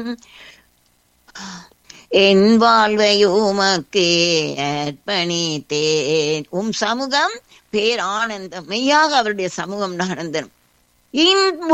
என் வாழ்வை உமக்கே அர்ப்பணித்தேன். சமூகம் பேரானந்தம். மெய்யாக அவருடைய சமூகம் ஆனந்தம்.